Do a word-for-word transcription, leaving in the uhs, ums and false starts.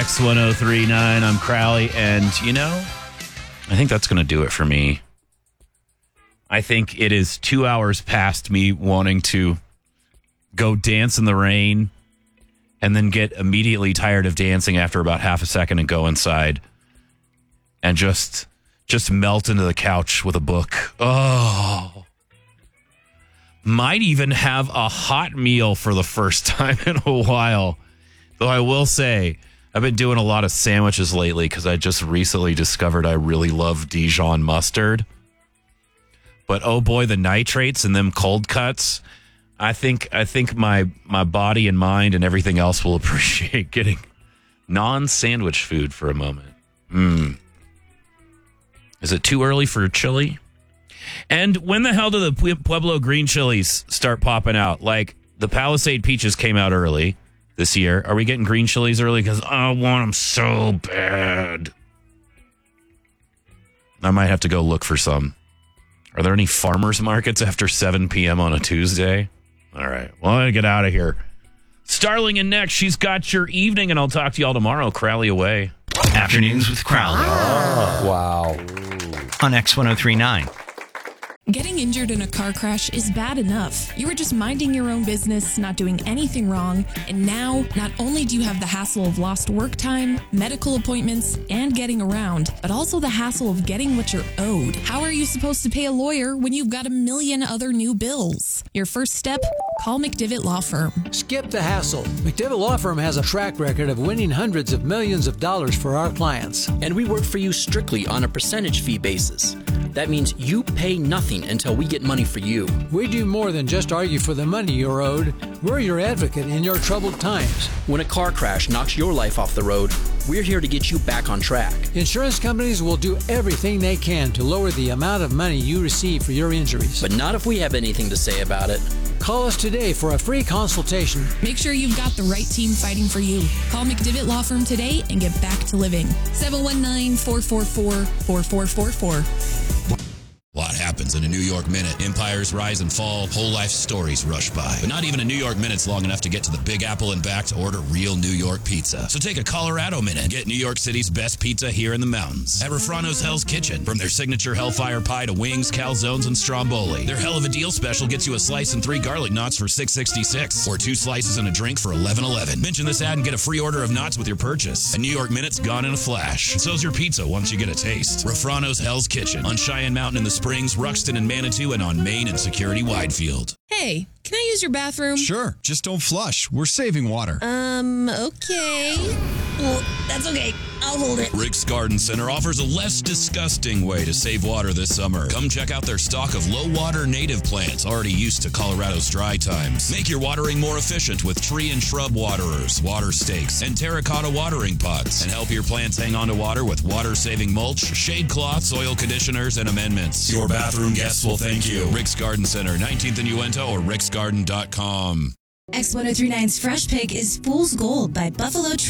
X ten thirty-nine. I'm Crowley, and you know, I think that's going to do it for me. I think it is two hours past me wanting to go dance in the rain and then get immediately tired of dancing after about half a second and go inside and just just melt into the couch with a book. Oh. Might even have a hot meal for the first time in a while. Though I will say, I've been doing a lot of sandwiches lately because I just recently discovered I really love Dijon mustard. But oh boy, the nitrates and them cold cuts. I think I think my my body and mind and everything else will appreciate getting non-sandwich food for a moment. Mm. Is it too early for chili? And when the hell do the Pueblo green chilies start popping out? Like, the Palisade peaches came out early this year. Are we getting green chilies early? Because I want them so bad. I might have to go look for some. Are there any farmers markets after seven p.m. on a Tuesday? All right. Well, I gotta get out of here. Starling in next. She's got your evening, and I'll talk to y'all tomorrow. Crowley away. Afternoons with Crowley. Oh, wow. On X ten thirty-nine. Getting injured in a car crash is bad enough. You were just minding your own business, not doing anything wrong, and now not only do you have the hassle of lost work time, medical appointments, and getting around, but also the hassle of getting what you're owed. How are you supposed to pay a lawyer when you've got a million other new bills? Your first step? Call McDivitt Law Firm. Skip the hassle. McDivitt Law Firm has a track record of winning hundreds of millions of dollars for our clients. And we work for you strictly on a percentage fee basis. That means you pay nothing until we get money for you. We do more than just argue for the money you're owed. We're your advocate in your troubled times. When a car crash knocks your life off the road, we're here to get you back on track. Insurance companies will do everything they can to lower the amount of money you receive for your injuries. But not if we have anything to say about it. Call us today for a free consultation. Make sure you've got the right team fighting for you. Call McDivitt Law Firm today and get back to living. seven one nine, four four four, four four four four. A lot happens in a New York minute. Empires rise and fall. Whole life stories rush by. But not even a New York minute's long enough to get to the Big Apple and back to order real New York pizza. So take a Colorado minute. Get New York City's best pizza here in the mountains. At Refrano's Hell's Kitchen. From their signature Hellfire Pie to wings, calzones, and stromboli. Their Hell of a Deal special gets you a slice and three garlic knots for six sixty-six. Or two slices and a drink for eleven eleven. Mention this ad and get a free order of knots with your purchase. A New York minute's gone in a flash. So's your pizza once you get a taste. Refrano's Hell's Kitchen. On Cheyenne Mountain in the Springs, Ruxton and Manitou, and on Main and Security Widefield. Hey, can I use your bathroom? Sure, just don't flush. We're saving water. Um, okay. Well, that's okay. I'll hold it. Rick's Garden Center offers a less disgusting way to save water this summer. Come check out their stock of low-water native plants already used to Colorado's dry times. Make your watering more efficient with tree and shrub waterers, water stakes, and terracotta watering pots. And help your plants hang on to water with water-saving mulch, shade cloths, soil conditioners, and amendments. Your bathroom guests will thank you. Rick's Garden Center, nineteenth and Uinta, or ricks garden dot com. X ten thirty-nine's Fresh Pick is Fool's Gold by Buffalo Trace.